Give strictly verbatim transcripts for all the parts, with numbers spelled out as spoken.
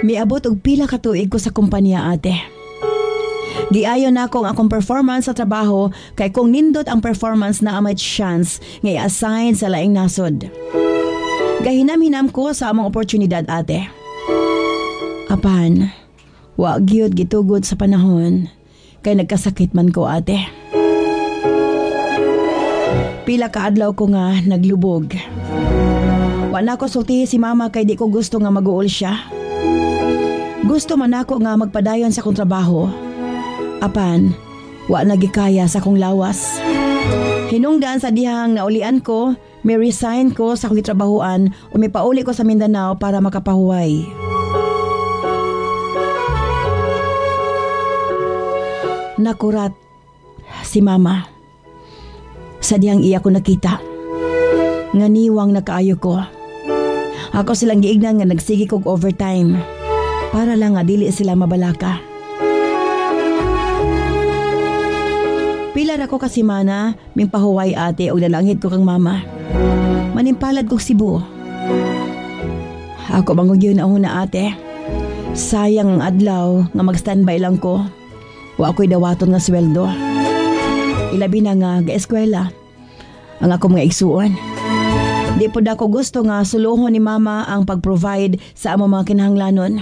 Miabot og pila ka tuig ko sa kumpanya, ate. Giayon na akong akong performance sa trabaho kay kung nindot ang performance na may chance nga i-assign sa laing nasod. Gahinam-hinam ko sa among oportunidad, ate. Apan, wa gyud gitugod sa panahon kay nagkasakit man ko, ate. Pila ka adlaw ko nga naglubog. Wa na ko sultihi si mama kay di ko gusto nga mag-uol siya. Gusto man ako nga magpadayon sa kong trabaho. Apan, wa nagikaya sa kong lawas. Hinungdan sa dihang naulian ko, may resign ko sa akong trabahuan o may pauli ko sa Mindanao para makapahuway. Nakurat si mama. Sa dihang iya ko nakita. Nganiwang nakaayo ko. Ako silang giignan nga nagsigi kog overtime para lang nga dili sila mabalaka. Pilar ako kasi mana, ming pahuway, ate, o nalangit ko kang mama. Manimpalad kong Cebu. Ako bangog yun na una, ate. Sayang ang adlaw nga mag-standby lang ko. Wa ako'y dawaton nga sweldo. Ilabi na nga ga-eskwela ang ako mga igsuon. Di po da ko gusto nga suluhon ni mama ang pag-provide sa among mga kinahanglanon.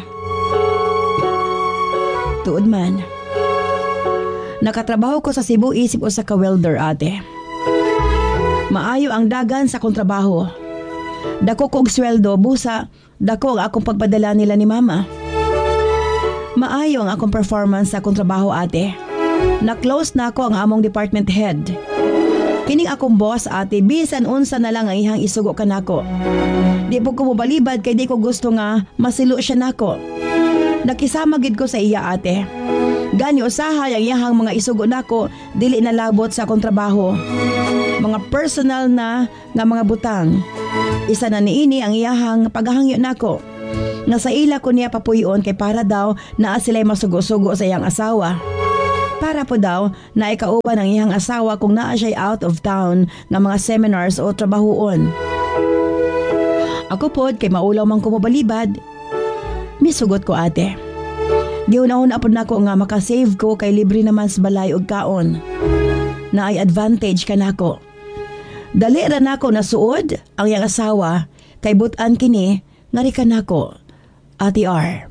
Tuod man, nakatrabaho ko sa Cebu isip o sa ka-welder, ate. Maayo ang dagan sa akong trabaho. Dako kog sweldo, busa, dako ang akong pagpadala nila ni mama. Maayo ang akong performance sa akong trabaho, ate. Na-close na ako ang among department head. Kining akong boss, ate, bisan unsa na lang ang ihang isugo kanako. Di po ko mobalibad kay di ko gusto nga masilo siya nako. Nakisama gid ko sa iya, ate. Gani usahay ang iyahang mga isugo nako dili na labot sa akong trabaho. Mga personal na nga mga butang. Isa na niini ang iyahang paghahangyo nako. Nga sa ila ko niya papuyon kay para daw naa sila'y masugo-sugo sa iyang asawa. Para po daw na ikauban ang iyang asawa kung naa siya'y out of town nga mga seminars o trabahoon. Ako pod kay maulaw man ko mobalibad. Misugot ko, ate. Giunahon apod nako nga makasave ko kay libre naman sa balay og kaon. Na ay advantage ka nako. Dali ra nako nasuod ang iyang asawa kay butan kini nga ri kanako, Ate R.